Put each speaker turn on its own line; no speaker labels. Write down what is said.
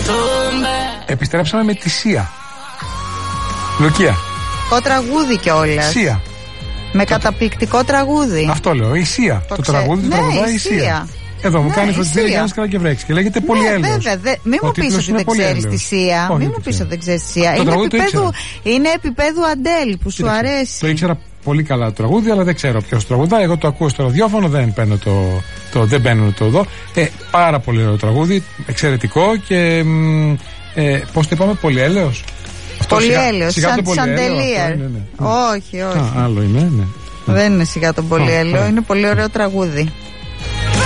Επιστρέψαμε με τη Σία. Λουκία.
Το τραγούδι κιόλας.
Σία.
Με καταπληκτικό τραγούδι.
Αυτό λέω, η Σία. Το τραγούδι του τραγουδάει η Σία. Εδώ μου κάνει φροντιστήρια Γιάννης Καρακευρέκης και λέγεται Πολυέλεος.
Βέβαια, μην μου πεις ότι δεν ξέρεις τη Σία. Μην μου πεις ότι δεν ξέρεις τη Σία. Είναι επίπεδου Αντέλ που σου αρέσει.
Το ήξερα πολύ καλά το τραγούδι, αλλά δεν ξέρω ποιος τραγουδάει. Εγώ το ακούω στο ραδιόφωνο, δεν παίρνω δεν μπαίνω το εδώ. Πάρα πολύ ωραίο τραγούδι, εξαιρετικό και. Πώς το είπαμε, Πολυέλεος.
Πολυέλεος, Σαντελίερ. Όχι.
Άλλο είναι, ναι.
Δεν είναι σιγά τον Πολυέλαιο, είναι πολύ ωραίο τραγούδι.